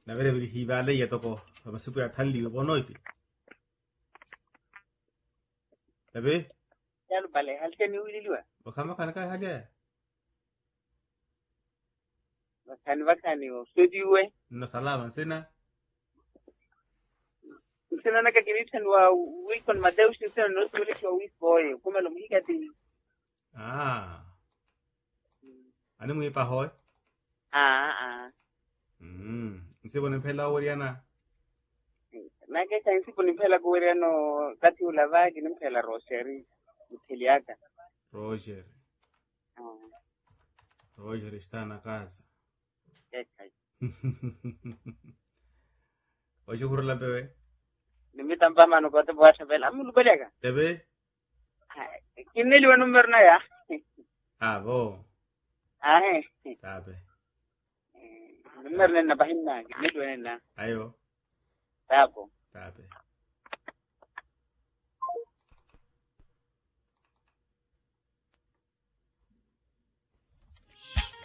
Na vere vile hivale ya toko masiku ya thali bonoiti. Tabe Yalu bale halte ni uliliwa. bakama kana kai haja. Wakani studiwe. Na salama sina. Sina na kakiritan wa wikon Mateus sina no suli kwa wisboy. Kuma lo mhikati. Ani mwi pa hoy. Nsibo ni phela oriana. Nake sainsi kuniphela kuweriano kati ulavagi nimphela Roseri mthiliaka. Roger está na casa. Oye kurla bebe. Nimitamba mano kote bwasha bela amulu belega. Bebe. Kineli wa numero na ya. Bo. Tabe. Numero na bahinna kineli wa na. Ayo. Tabe.